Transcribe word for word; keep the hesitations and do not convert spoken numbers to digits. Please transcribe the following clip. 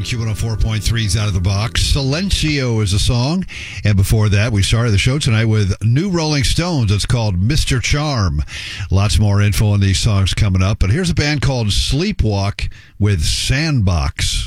Q one oh four point three's Out of the Box. Silencio is a song. And before that, we started the show tonight with New Rolling Stones. It's called Mister Charm. Lots more info on these songs coming up. But here's a band called Sleepwalk with Sandbox.